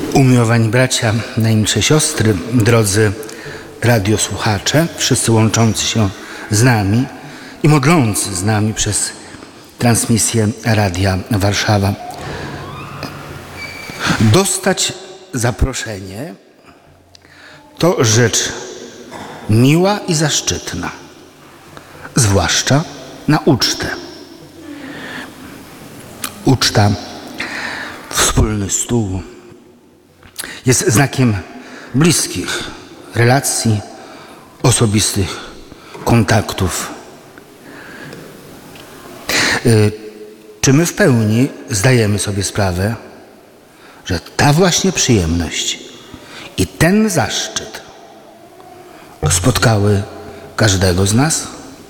Umiłowani bracia, najmilsze siostry, drodzy radiosłuchacze, wszyscy łączący się z nami i modlący z nami przez transmisję Radia Warszawa. Dostać zaproszenie to rzecz miła i zaszczytna, zwłaszcza na ucztę. Uczta, wspólny stół jest znakiem bliskich relacji, osobistych kontaktów. Czy my w pełni zdajemy sobie sprawę, że ta właśnie przyjemność i ten zaszczyt spotkały każdego z nas?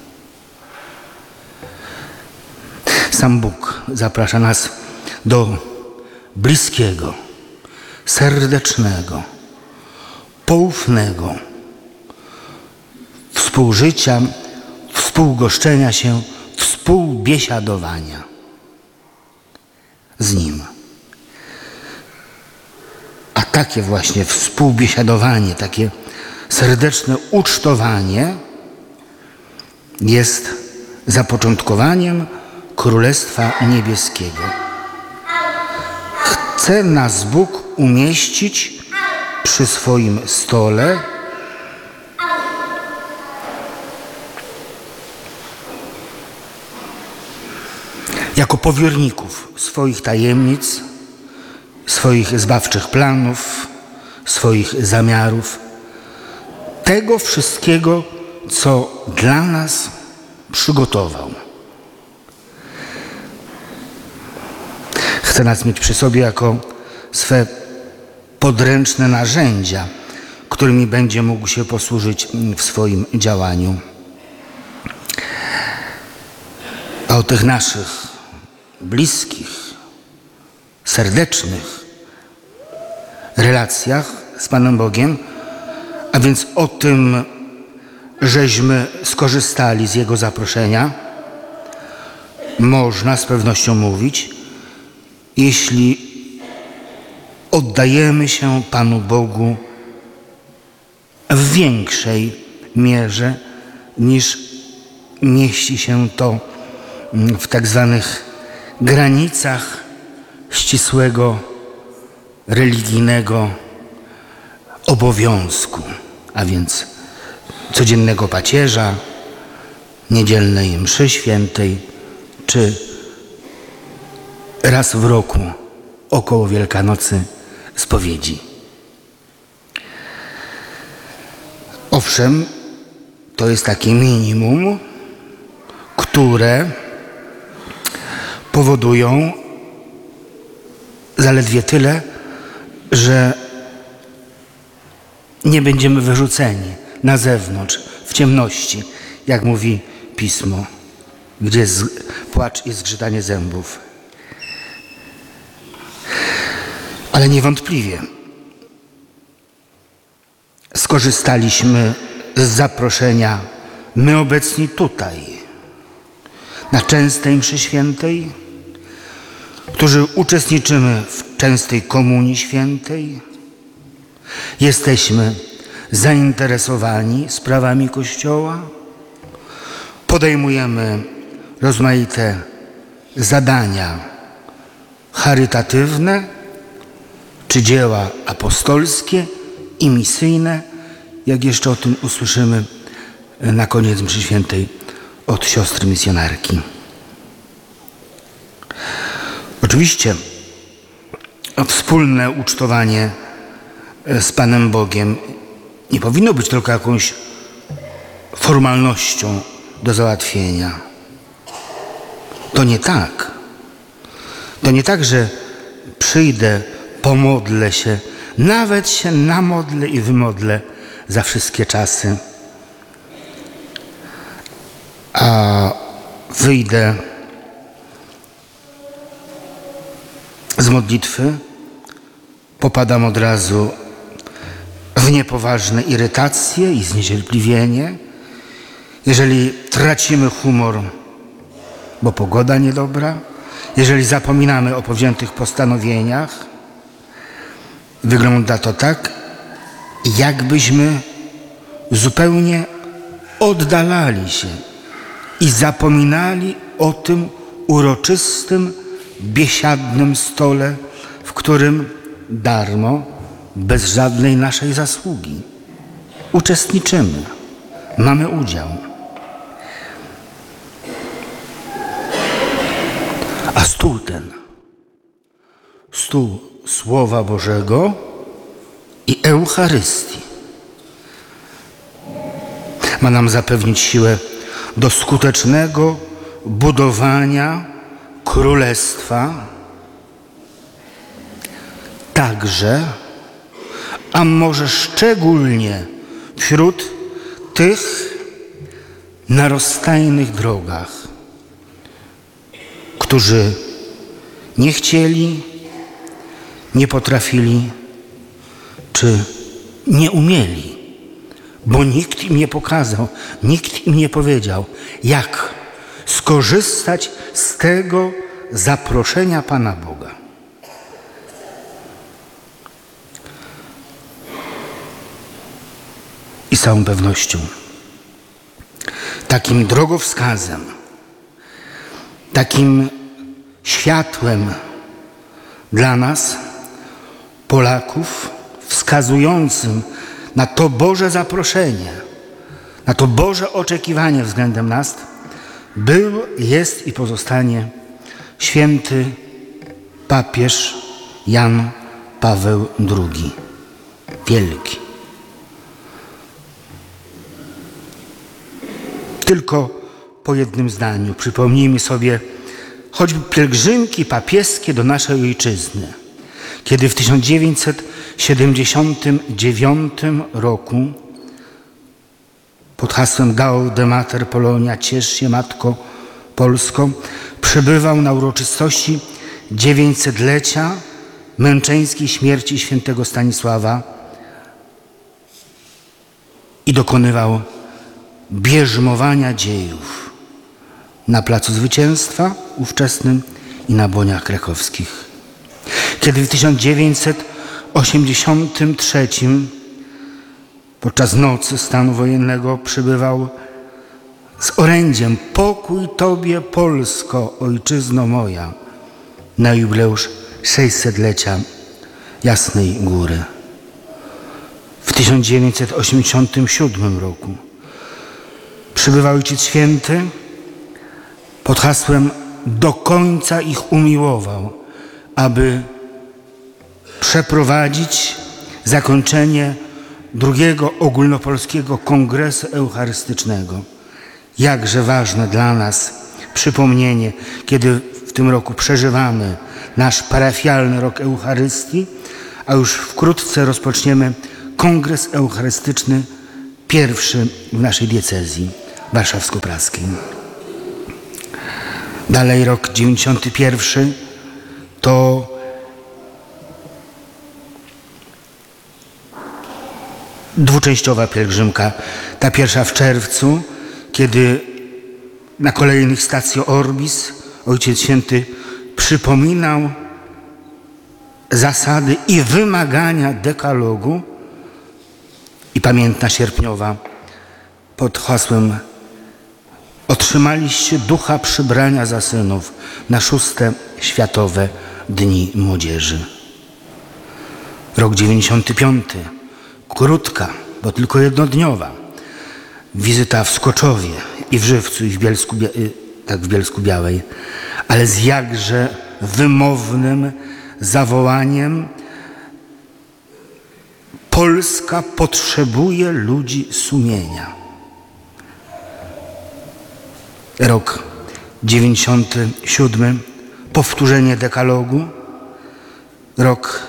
Sam Bóg zaprasza nas do bliskiego, serdecznego, poufnego współżycia, współgoszczenia się, współbiesiadowania z Nim. A takie właśnie współbiesiadowanie, takie serdeczne ucztowanie jest zapoczątkowaniem Królestwa Niebieskiego. Chce nas Bóg umieścić przy swoim stole jako powierników swoich tajemnic, swoich zbawczych planów, swoich zamiarów, tego wszystkiego, co dla nas przygotował. Chce nas mieć przy sobie jako swe podręczne narzędzia, którymi będzie mógł się posłużyć w swoim działaniu. A o tych naszych bliskich, serdecznych relacjach z Panem Bogiem, a więc o tym, żeśmy skorzystali z Jego zaproszenia, można z pewnością mówić, jeśli oddajemy się Panu Bogu w większej mierze niż mieści się to w tak zwanych granicach ścisłego religijnego obowiązku, a więc codziennego pacierza, niedzielnej mszy świętej, czy raz w roku około Wielkanocy spowiedzi. Owszem, to jest takie minimum, które powodują zaledwie tyle, że nie będziemy wyrzuceni na zewnątrz, w ciemności, jak mówi Pismo, gdzie płacz i zgrzytanie zębów. Ale niewątpliwie skorzystaliśmy z zaproszenia my obecni tutaj, na częstej mszy świętej, którzy uczestniczymy w częstej komunii świętej. Jesteśmy zainteresowani sprawami Kościoła, podejmujemy rozmaite zadania charytatywne czy dzieła apostolskie i misyjne, jak jeszcze o tym usłyszymy na koniec mszy świętej od siostry misjonarki. Oczywiście wspólne ucztowanie z Panem Bogiem nie powinno być tylko jakąś formalnością do załatwienia. To nie tak. To nie tak, że przyjdę, pomodlę się, nawet się namodlę i wymodlę za wszystkie czasy, a wyjdę z modlitwy, popadam od razu w niepoważne irytacje i zniecierpliwienie. Jeżeli tracimy humor, bo pogoda niedobra, jeżeli zapominamy o powziętych postanowieniach, Wygląda to tak, jakbyśmy zupełnie oddalali się i zapominali o tym uroczystym, biesiadnym stole, w którym darmo, bez żadnej naszej zasługi uczestniczymy, mamy udział. A stół ten, stół Słowa Bożego i Eucharystii, ma nam zapewnić siłę do skutecznego budowania Królestwa, także, a może szczególnie wśród tych na rozstajnych drogach, którzy nie chcieli, nie potrafili czy nie umieli, bo nikt im nie pokazał, nikt im nie powiedział, jak skorzystać z tego zaproszenia Pana Boga. I z całą pewnością takim drogowskazem, takim światłem dla nas, Polaków, wskazującym na to Boże zaproszenie, na to Boże oczekiwanie względem nas, był, jest i pozostanie święty papież Jan Paweł II. Wielki. Tylko po jednym zdaniu przypomnijmy sobie choćby pielgrzymki papieskie do naszej ojczyzny, kiedy w 1979 roku pod hasłem Gaude Mater Polonia, ciesz się Matko Polsko, przybywał na uroczystości 900-lecia męczeńskiej śmierci świętego Stanisława i dokonywał bierzmowania dziejów na Placu Zwycięstwa ówczesnym i na Boniach Krakowskich. Kiedy w 1983 podczas nocy stanu wojennego przybywał z orędziem Pokój Tobie Polsko, ojczyzno moja, na jubileusz 600-lecia Jasnej Góry. W 1987 roku przybywał Ojciec Święty pod hasłem Do końca ich umiłował, aby przeprowadzić zakończenie drugiego ogólnopolskiego kongresu eucharystycznego. Jakże ważne dla nas przypomnienie, kiedy w tym roku przeżywamy nasz parafialny rok Eucharystii, a już wkrótce rozpoczniemy kongres eucharystyczny, pierwszy w naszej diecezji warszawsko-praskiej. Dalej rok 91 to dwuczęściowa pielgrzymka. Ta pierwsza w czerwcu, kiedy na kolejnych Statio Orbis Ojciec Święty przypominał zasady i wymagania dekalogu, i pamiętna sierpniowa pod hasłem Otrzymaliście ducha przybrania za synów na 6. Światowe Dni Młodzieży. Rok 95. Krótka, bo tylko jednodniowa wizyta w Skoczowie i w Żywcu i w Bielsku Białej, ale z jakże wymownym zawołaniem: Polska potrzebuje ludzi sumienia. Rok 97, powtórzenie dekalogu. Rok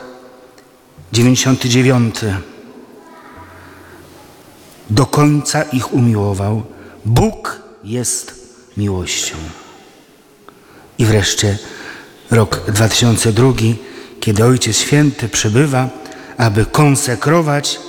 99, do końca ich umiłował. Bóg jest miłością. I wreszcie rok 2002, kiedy Ojciec Święty przybywa, aby konsekrować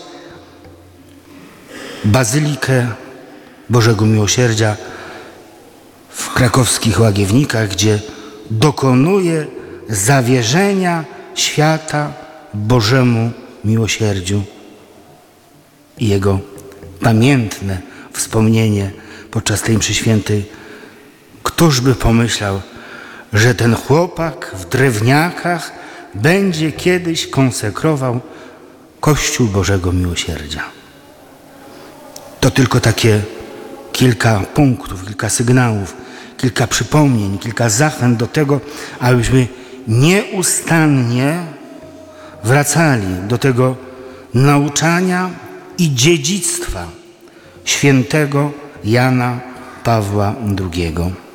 Bazylikę Bożego Miłosierdzia w krakowskich Łagiewnikach, gdzie dokonuje zawierzenia świata Bożemu miłosierdziu i Jego pamiętne wspomnienie podczas tej mszy świętej. Któż by pomyślał, że ten chłopak w drewniakach będzie kiedyś konsekrował Kościół Bożego Miłosierdzia. To tylko takie kilka punktów, kilka sygnałów, kilka przypomnień, kilka zachęt do tego, abyśmy nieustannie wracali do tego nauczania i dziedzictwa świętego Jana Pawła II.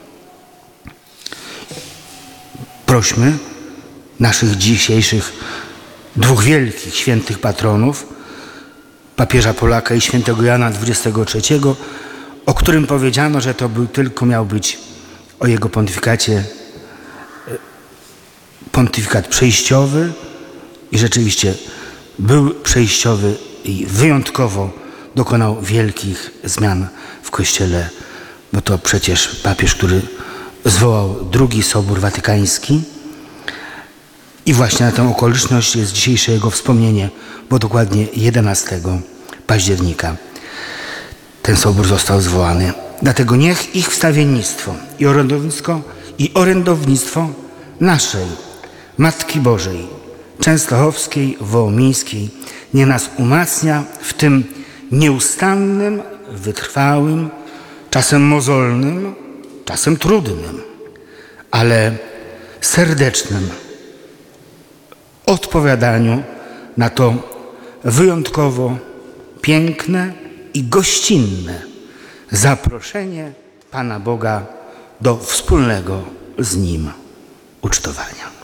Prośmy naszych dzisiejszych dwóch wielkich świętych patronów, papieża Polaka i świętego Jana XXIII, o którym powiedziano, że to miał być o jego pontyfikat przejściowy i rzeczywiście był przejściowy i wyjątkowo dokonał wielkich zmian w Kościele, bo to przecież papież, który zwołał II Sobór Watykański i właśnie na tę okoliczność jest dzisiejsze jego wspomnienie, bo dokładnie 11 października ten sobór został zwołany. Dlatego niech ich wstawiennictwo i orędownictwo naszej Matki Bożej, częstochowskiej, wołomińskiej, niech nas umacnia w tym nieustannym, wytrwałym, czasem mozolnym, czasem trudnym, ale serdecznym odpowiadaniu na to wyjątkowo piękne i gościnne zaproszenie Pana Boga do wspólnego z Nim ucztowania.